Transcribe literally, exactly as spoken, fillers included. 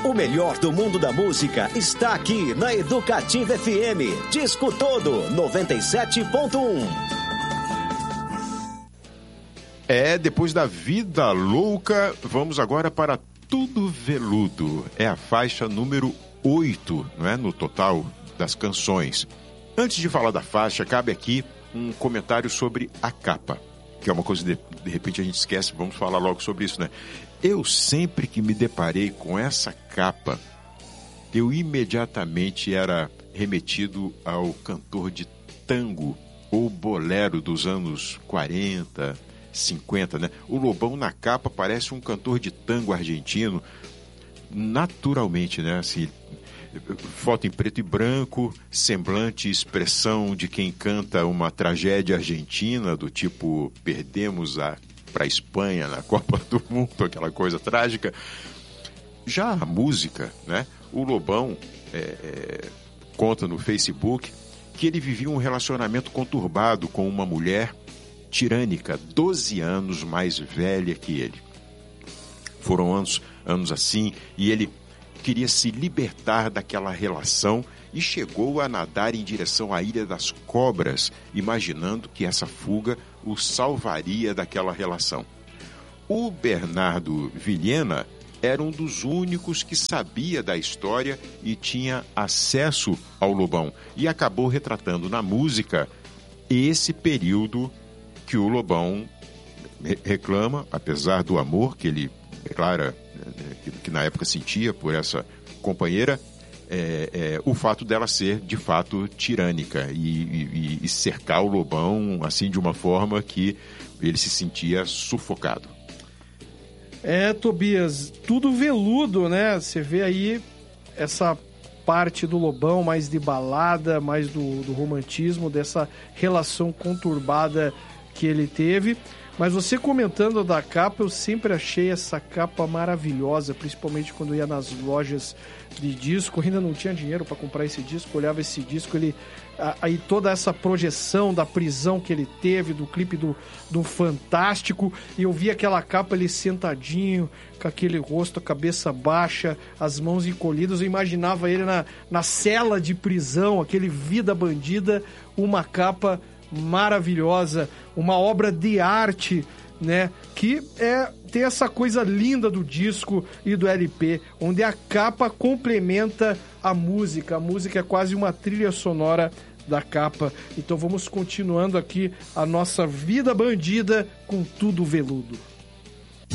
O melhor do mundo da música está aqui na Educativa F M. Disco Todo, noventa e sete ponto um. É, depois da Vida Louca, vamos agora para Tudo Veludo. É a faixa número oito, não é, no total das canções. Antes de falar da faixa, cabe aqui um comentário sobre a capa, que é uma coisa que de, de repente a gente esquece, vamos falar logo sobre isso, né? Eu sempre que me deparei com essa capa, eu imediatamente era remetido ao cantor de tango ou bolero dos anos quarenta, cinquenta, né? O Lobão na capa parece um cantor de tango argentino, naturalmente, né? Assim, foto em preto e branco, semblante e expressão de quem canta uma tragédia argentina, do tipo, perdemos a para a Espanha na Copa do Mundo, aquela coisa trágica. Já a música, né? O Lobão é, é, conta no Facebook que ele vivia um relacionamento conturbado com uma mulher tirânica, doze anos mais velha que ele. Foram anos, anos assim, e ele queria se libertar daquela relação e chegou a nadar em direção à Ilha das Cobras, imaginando que essa fuga o salvaria daquela relação. O Bernardo Vilhena era um dos únicos que sabia da história e tinha acesso ao Lobão, e acabou retratando na música esse período que o Lobão reclama, apesar do amor que ele declara, que, que na época sentia por essa companheira, é, é, o fato dela ser de fato tirânica e, e, e cercar o Lobão assim de uma forma que ele se sentia sufocado. É, Tobias, tudo veludo, né? Você vê aí essa parte do Lobão mais de balada, mais do, do romantismo, dessa relação conturbada que ele teve. Mas você comentando da capa, eu sempre achei essa capa maravilhosa, principalmente quando eu ia nas lojas de disco, eu ainda não tinha dinheiro para comprar esse disco, olhava esse disco, ele aí toda essa projeção da prisão que ele teve, do clipe do, do Fantástico, e eu via aquela capa ele sentadinho, com aquele rosto, a cabeça baixa, as mãos encolhidas, eu imaginava ele na, na cela de prisão, aquele Vida Bandida, uma capa maravilhosa, uma obra de arte, né, que é, tem essa coisa linda do disco e do L P, onde a capa complementa a música, a música é quase uma trilha sonora da capa. Então vamos continuando aqui a nossa Vida Bandida com Tudo Veludo.